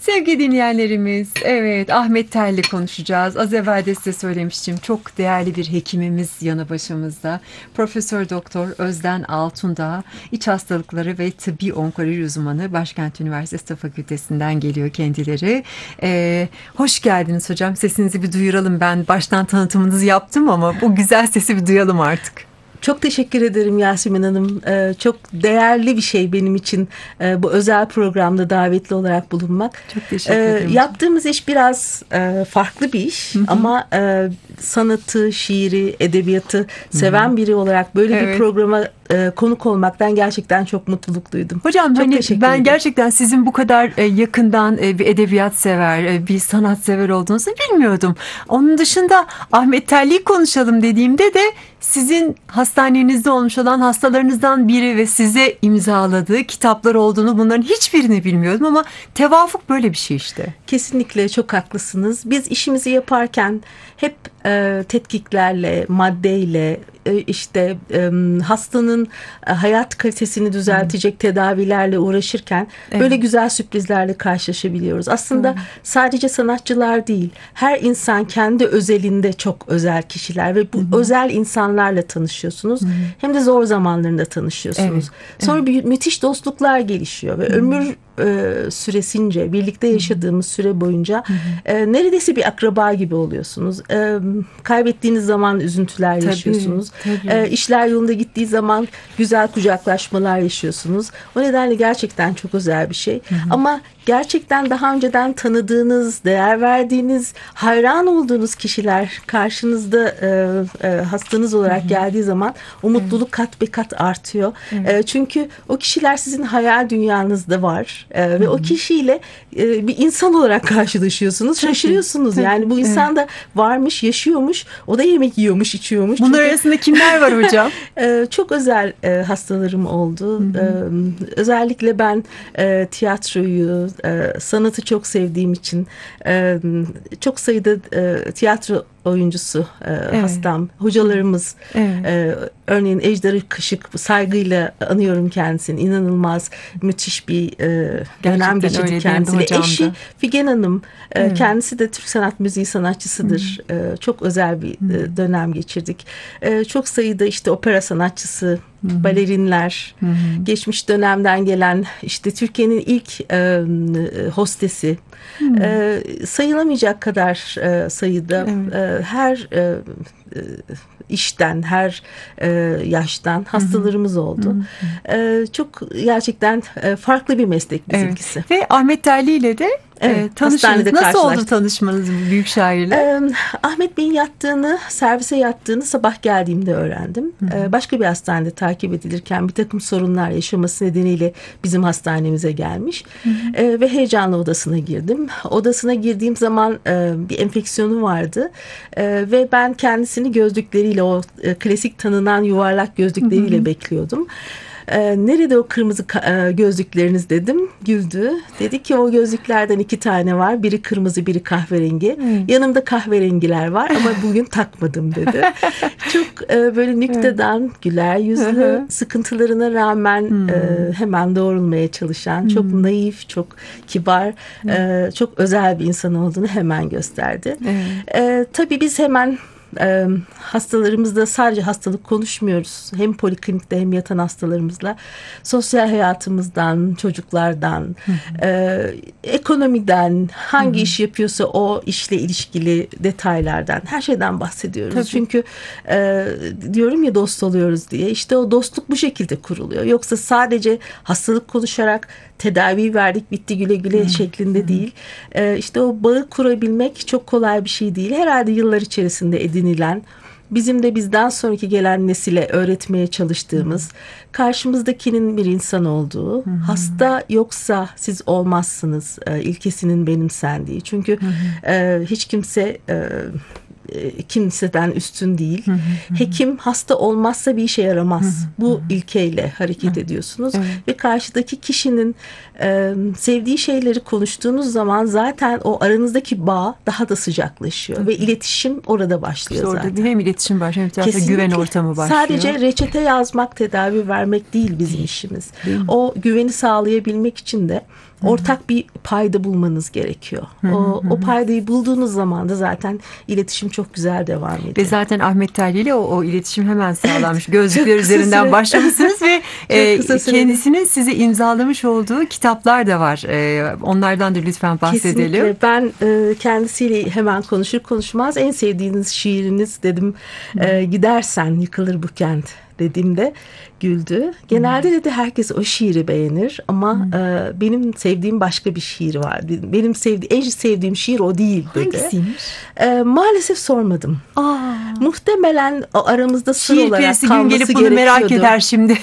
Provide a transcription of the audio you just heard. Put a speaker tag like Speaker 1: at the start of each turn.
Speaker 1: Sevgili dinleyenlerimiz, evet Ahmet Telli konuşacağız. Az evvel de size söylemiştim. Çok değerli bir hekimimiz yanı başımızda. Profesör Doktor Özden Altundağ, İç Hastalıkları ve Tıbbi Onkoloji uzmanı, Başkent Üniversitesi Tıp Fakültesinden geliyor kendileri. Hoş geldiniz hocam. Sesinizi bir duyuralım. Ben baştan tanıtımınızı yaptım ama bu güzel sesi bir duyalım artık.
Speaker 2: Çok teşekkür ederim Yasemin Hanım. Çok değerli bir şey benim için bu özel programda davetli olarak bulunmak.
Speaker 1: Çok teşekkür ederim.
Speaker 2: Yaptığımız iş biraz farklı bir iş ama sanatı, şiiri, edebiyatı seven biri olarak böyle bir programa konuk olmaktan gerçekten çok mutluluk duydum.
Speaker 1: Hocam
Speaker 2: çok
Speaker 1: hani ben
Speaker 2: ederim.
Speaker 1: Gerçekten sizin bu kadar yakından bir edebiyat sever, bir sanat sever olduğunuzu bilmiyordum. Onun dışında Ahmet Telli'yi konuşalım dediğimde de sizin hastanenizde olmuş olan hastalarınızdan biri ve size imzaladığı kitaplar olduğunu, bunların hiçbirini bilmiyordum ama tevafuk böyle bir şey işte.
Speaker 2: Kesinlikle çok haklısınız. Biz işimizi yaparken hep tetkiklerle, maddeyle, işte hastanın hayat kalitesini düzeltecek tedavilerle uğraşırken böyle güzel sürprizlerle karşılaşabiliyoruz. Aslında sadece sanatçılar değil, her insan kendi özelinde çok özel kişiler ve bu özel insanlarla tanışıyorsunuz. Hem de zor zamanlarında tanışıyorsunuz. Sonra müthiş dostluklar gelişiyor ve ömür süresince, birlikte yaşadığımız süre boyunca neredeyse bir akraba gibi oluyorsunuz. Kaybettiğiniz zaman üzüntüler yaşıyorsunuz.
Speaker 1: Tabii.
Speaker 2: İşler yolunda gittiği zaman güzel kucaklaşmalar yaşıyorsunuz. O nedenle gerçekten çok özel bir şey. Ama gerçekten daha önceden tanıdığınız, değer verdiğiniz, hayran olduğunuz kişiler karşınızda hastanız olarak geldiği zaman o mutluluk kat be kat artıyor. Çünkü o kişiler sizin hayal dünyanızda var ve o kişiyle bir insan olarak karşılaşıyorsunuz. Şaşırıyorsunuz. Yani bu insan da varmış, yaşıyormuş. O da yemek yiyormuş, içiyormuş.
Speaker 1: Bunlar arasında kimler var hocam?
Speaker 2: Çok özel hastalarım oldu. Özellikle ben tiyatroyu, sanatı çok sevdiğim için çok sayıda tiyatro oyuncusu hastam, hocalarımız, örneğin Ejder Kışık, saygıyla anıyorum kendisini. İnanılmaz müthiş bir dönem geçirdi kendisiyle. Eşi Figen Hanım, kendisi de Türk sanat müziği sanatçısıdır. Çok özel bir dönem geçirdik. Çok sayıda işte opera sanatçısı, balerinler, geçmiş dönemden gelen işte Türkiye'nin ilk hostesi, sayılamayacak kadar sayıda her işten, her yaştan hastalarımız oldu. Çok gerçekten farklı bir meslek bizimkisi.
Speaker 1: Ve Ahmet Telli ile de tanıştınız. Nasıl oldu tanışmanız bu büyük şairle?
Speaker 2: Ahmet Bey'in servise yattığını sabah geldiğimde öğrendim. Başka bir hastanede takip edilirken bir takım sorunlar yaşaması nedeniyle bizim hastanemize gelmiş. Ve heyecanla odasına girdim. Odasına girdiğim zaman bir enfeksiyonu vardı. Ve ben kendisini gözlükleriyle, o klasik tanınan yuvarlak gözlükleriyle bekliyordum. Nerede o kırmızı gözlükleriniz dedim. Güldü. Dedi ki o gözlüklerden 2 tane var. Biri kırmızı, biri kahverengi. Yanımda kahverengiler var ama bugün takmadım dedi. Çok böyle nüktedan, güler yüzlü, sıkıntılarına rağmen hemen doğrulmaya çalışan, çok naif, çok kibar, çok özel bir insan olduğunu hemen gösterdi. Tabii biz hemen hastalarımızla sadece hastalık konuşmuyoruz. Hem poliklinikte hem yatan hastalarımızla sosyal hayatımızdan, çocuklardan, ekonomiden, hangi iş yapıyorsa o işle ilişkili detaylardan, her şeyden bahsediyoruz. Tabii. Çünkü diyorum ya dost oluyoruz diye. İşte o dostluk bu şekilde kuruluyor. Yoksa sadece hastalık konuşarak tedavi verdik bitti güle güle şeklinde değil. İşte o bağı kurabilmek çok kolay bir şey değil. Herhalde yıllar içerisinde edinilen, bizim de bizden sonraki gelen nesile öğretmeye çalıştığımız, karşımızdakinin bir insan olduğu, hasta yoksa siz olmazsınız ilkesinin benimsendiği. Çünkü hiç kimse kimseden üstün değil. Hekim hasta olmazsa bir işe yaramaz. Bu ilkeyle hareket ediyorsunuz.
Speaker 1: Evet.
Speaker 2: Ve karşıdaki kişinin sevdiği şeyleri konuştuğunuz zaman zaten o aranızdaki bağ daha da sıcaklaşıyor. Ve iletişim orada başlıyor
Speaker 1: İşte
Speaker 2: zaten.
Speaker 1: orada hem iletişim başlıyor hem bir tarafta
Speaker 2: Kesinlikle.
Speaker 1: güven ortamı başlıyor.
Speaker 2: Sadece reçete yazmak, tedavi vermek değil bizim işimiz. O güveni sağlayabilmek için de ortak bir payda bulmanız gerekiyor. O paydayı bulduğunuz zaman da zaten iletişim çok güzel devam ediyor.
Speaker 1: Ve zaten Ahmet Telli ile o iletişim hemen sağlanmış. Gözlükler
Speaker 2: Çok kısa
Speaker 1: üzerinden
Speaker 2: süre.
Speaker 1: başlamışsınız ve
Speaker 2: kısa sürede.
Speaker 1: kendisinin size imzalamış olduğu kitaplar da var. Onlardan da lütfen bahsedelim.
Speaker 2: Kesinlikle. Ben kendisiyle hemen konuşur konuşmaz en sevdiğiniz şiiriniz dedim. Gidersen yıkılır bu kent dediğimde güldü. Genelde dedi herkes o şiiri beğenir ama benim sevdiğim başka bir şiir var. Benim en sevdiğim şiir o değil dedi.
Speaker 1: Hangisiymiş?
Speaker 2: Maalesef sormadım. Muhtemelen o aramızda sır
Speaker 1: Şiir
Speaker 2: olarak
Speaker 1: perisi gün
Speaker 2: kalması
Speaker 1: gelip bunu merak
Speaker 2: gerekiyordu.
Speaker 1: eder şimdi.